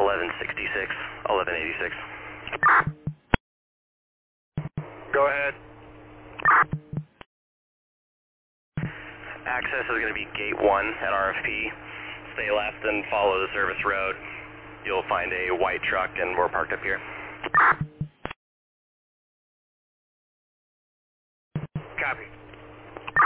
1166, 1186. Go ahead. Access is going to be gate 1 at RFP. Stay left and follow the service road. You'll find a white truck and we're parked up here. Copy.